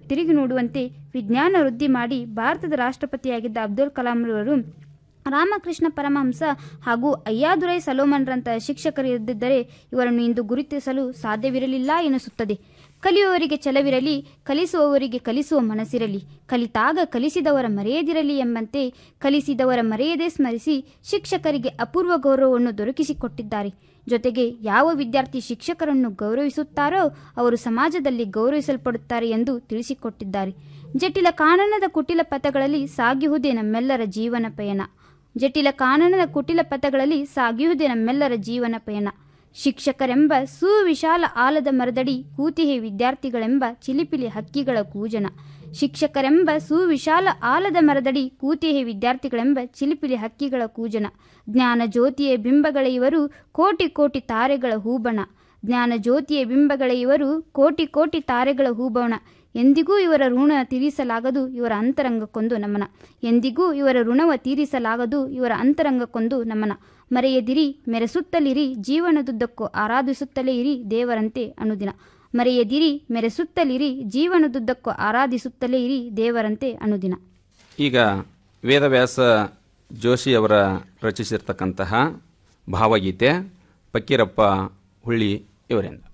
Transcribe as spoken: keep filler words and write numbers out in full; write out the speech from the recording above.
ತಿರುಗಿ ನೋಡುವಂತೆ ವಿಜ್ಞಾನ ವೃದ್ಧಿ ಮಾಡಿ ಭಾರತದ ರಾಷ್ಟ್ರಪತಿಯಾಗಿದ್ದ ಅಬ್ದುಲ್ ಕಲಾಂರವರು ರಾಮಕೃಷ್ಣ ಪರಮಹಂಸ ಹಾಗೂ ಅಯ್ಯಾದುರೈ ಸಲೋಮನ್ರಂತಹ ಶಿಕ್ಷಕರು ಇರದಿದ್ದರೆ ಇವರನ್ನು ಇಂದು ಗುರುತಿಸಲು ಸಾಧ್ಯವಿರಲಿಲ್ಲ ಎನಿಸುತ್ತದೆ. ಕಲಿಯುವವರಿಗೆ ಛಲವಿರಲಿ, ಕಲಿಸುವವರಿಗೆ ಕಲಿಸುವ ಮನಸ್ಸಿರಲಿ, ಕಲಿತಾಗ ಕಲಿಸಿದವರ ಮರೆಯದಿರಲಿ ಎಂಬಂತೆ ಕಲಿಸಿದವರ ಮರೆಯದೇ ಸ್ಮರಿಸಿ ಶಿಕ್ಷಕರಿಗೆ ಅಪೂರ್ವ ಗೌರವವನ್ನು ದೊರಕಿಸಿಕೊಟ್ಟಿದ್ದಾರೆ. ಜೊತೆಗೆ ಯಾವ ವಿದ್ಯಾರ್ಥಿ ಶಿಕ್ಷಕರನ್ನು ಗೌರವಿಸುತ್ತಾರೋ ಅವರು ಸಮಾಜದಲ್ಲಿ ಗೌರವಿಸಲ್ಪಡುತ್ತಾರೆ ಎಂದು ತಿಳಿಸಿಕೊಟ್ಟಿದ್ದಾರೆ. ಜಟಿಲ ಕಾನನದ ಕುಟಿಲ ಪಥಗಳಲ್ಲಿ ಸಾಗಿಯುವುದೇ ನಮ್ಮೆಲ್ಲರ ಜೀವನ ಪಯಣ. ಜಟಿಲ ಕಾನನದ ಕುಟಿಲ ಪಥಗಳಲ್ಲಿ ಸಾಗಿಯುವುದೇ ನಮ್ಮೆಲ್ಲರ ಜೀವನ ಪಯಣ. ಶಿಕ್ಷಕರೆಂಬ ಸುವಿಶಾಲ ಆಲದ ಮರದಡಿ ಕೂತಿಹೆ ವಿದ್ಯಾರ್ಥಿಗಳೆಂಬ ಚಿಲಿಪಿಲಿ ಹಕ್ಕಿಗಳ ಕೂಜನ. ಶಿಕ್ಷಕರೆಂಬ ಸುವಿಶಾಲ ಆಲದ ಮರದಡಿ ಕೂತಿಹೆ ವಿದ್ಯಾರ್ಥಿಗಳೆಂಬ ಚಿಲಿಪಿಲಿ ಹಕ್ಕಿಗಳ ಕೂಜನ. ಜ್ಞಾನ ಜ್ಯೋತಿಯ ಬಿಂಬಗಳ ಇವರು ಕೋಟಿ ಕೋಟಿ ತಾರೆಗಳ ಹೂಬಣ. ಜ್ಞಾನ ಜ್ಯೋತಿಯ ಬಿಂಬಗಳ ಇವರು ಕೋಟಿ ಕೋಟಿ ತಾರೆಗಳ ಹೂಬಣ. ಎಂದಿಗೂ ಇವರ ಋಣ ತೀರಿಸಲಾಗದು ಇವರ ಅಂತರಂಗಕ್ಕೊಂದು ನಮನ. ಎಂದಿಗೂ ಇವರ ಋಣವ ತೀರಿಸಲಾಗದು ಇವರ ಅಂತರಂಗಕ್ಕೊಂದು ನಮನ. ಮರೆಯದಿರಿ, ಮೆರೆಸುತ್ತಲಿರಿ, ಜೀವನದುದ್ದಕ್ಕೂ ಆರಾಧಿಸುತ್ತಲೇ ಇರಿ ದೇವರಂತೆ ಅನುದಿನ. ಮರೆಯದಿರಿ, ಮೆರೆಸುತ್ತಲಿರಿ, ಜೀವನದುದ್ದಕ್ಕೂ ಆರಾಧಿಸುತ್ತಲೇ ಇರಿ ದೇವರಂತೆ ಅನುದಿನ. ಈಗ ವೇದವ್ಯಾಸ ಜೋಶಿಯವರ ರಚಿಸಿರ್ತಕ್ಕಂತಹ ಭಾವಗೀತೆ ಫಕೀರಪ್ಪ ಹುಳ್ಳಿ ಇವರಿಂದ.